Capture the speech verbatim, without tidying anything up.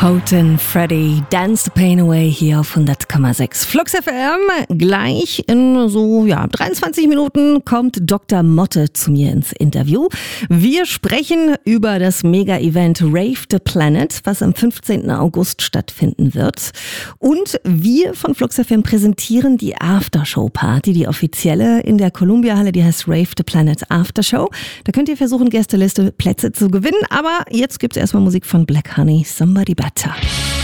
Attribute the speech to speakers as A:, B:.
A: Houghton Freddy, Dance the Pain Away hier auf hundert Komma sechs Flux F M. Gleich in so ja dreiundzwanzig Minuten kommt Doktor Motte zu mir ins Interview. Wir sprechen über das Mega-Event Rave the Planet, was am fünfzehnten August stattfinden wird. Und wir von Flux F M präsentieren die Aftershow-Party, die offizielle in der Columbia-Halle, die heißt Rave the Planet Aftershow. Da könnt ihr versuchen, Gästeliste Plätze zu gewinnen. Aber jetzt gibt's erstmal Musik von Black Honey, Somebody Better.